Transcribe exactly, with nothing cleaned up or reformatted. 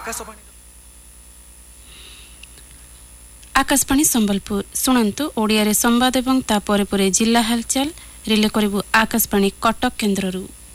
आकाशवाणी आकाशवाणी संबलपुर शुणु ओडिया रे संवाद एवं ता परे परे जिला हालचाल रिले करिबु आकाशवाणी कटक केन्द्ररू।